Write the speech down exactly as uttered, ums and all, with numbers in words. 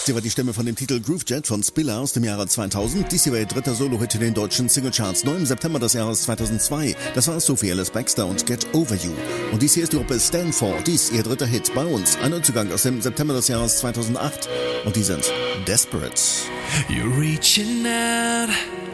Sie war die Stimme von dem Titel Groove Jet von Spiller aus dem Jahre zweitausend. Dies hier war ihr dritter Solo-Hit in den deutschen Singlecharts, neu im September des Jahres zweitausendzwei. Das war Sophie Ellis Bextor und Get Over You. Und dies hier ist die Gruppe Stand For. Dies ihr dritter Hit bei uns. Ein Neuzugang aus dem September des Jahres zweitausendacht. Und die sind Desperate. You're reaching out